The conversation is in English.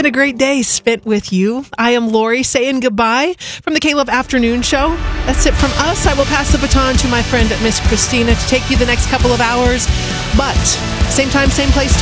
been a great day spent with you. I am Lori saying goodbye from the K-Love Afternoon Show. That's it from us. I will pass the baton to my friend Miss Christina to take you the next couple of hours. But same time, same place tomorrow.